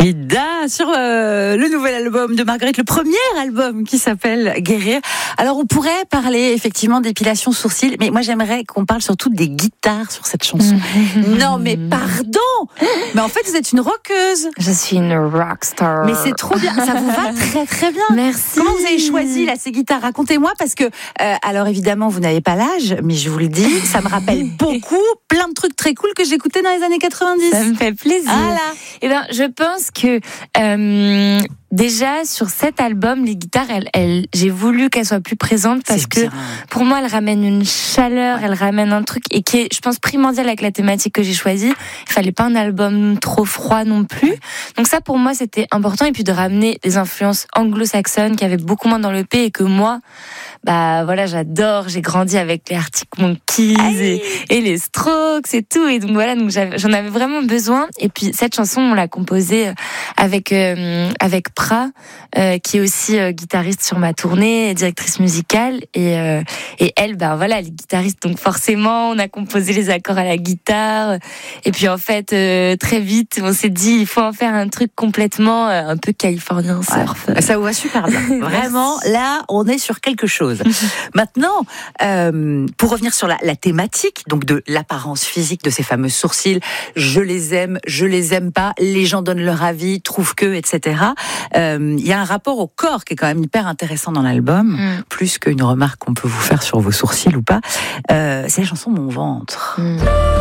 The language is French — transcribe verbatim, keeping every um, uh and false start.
Frida sur euh, le nouvel album de Marguerite, le premier album qui s'appelle Guérir. Alors on pourrait parler effectivement d'épilation sourcils, mais moi j'aimerais qu'on parle surtout des guitares sur cette chanson. Non mais pardon, mais en fait vous êtes une rockeuse. Je suis une rockstar. Mais c'est trop bien, ça vous va très très bien. Merci. Comment vous avez choisi là ces guitares? Racontez-moi parce que euh, alors évidemment vous n'avez pas l'âge, mais je vous le dis, ça me rappelle beaucoup plein de trucs très cool que j'écoutais dans les années quatre-vingt-dix. Ça me fait plaisir. Voilà. Eh ben, je pense que euh, déjà sur cet album, les guitares, elles, elles, j'ai voulu qu'elles soient plus présentes parce C'est que bien. pour moi, elles ramènent une chaleur, Ouais. elles ramènent un truc et qui est, je pense, primordial avec la thématique que j'ai choisie. Il fallait pas un album trop froid non plus. Donc ça, pour moi, c'était important. Et puis de ramener des influences anglo-saxonnes qui avaient beaucoup moins dans le P et que moi, bah voilà, j'adore. J'ai grandi avec les Arctic Monkeys et, et les Strokes et tout. Et donc voilà, donc j'avais, j'en avais vraiment besoin. Et puis cette chanson, on l'a composée avec euh, avec Pra, euh, qui est aussi euh, guitariste sur ma tournée, directrice musicale. Et euh, et elle, ben voilà, elle est guitariste. Donc forcément, on a composé les accords à la guitare. Et puis en fait, euh, très vite, on s'est dit, il faut en faire un truc complètement euh, un peu californien surf. Ouais, ça vous va super bien. Vraiment, là, on est sur quelque chose. Maintenant, euh, pour revenir sur la, la thématique, donc de l'apparence physique de ces fameux sourcils, je les aime, je les aime pas, les gens donnent leur avis, trouvent que, et cetera. Euh, Il y a un rapport au corps qui est quand même hyper intéressant dans l'album, Mm. plus qu'une remarque qu'on peut vous faire sur vos sourcils ou pas. Euh, c'est la chanson Mon ventre. Mm.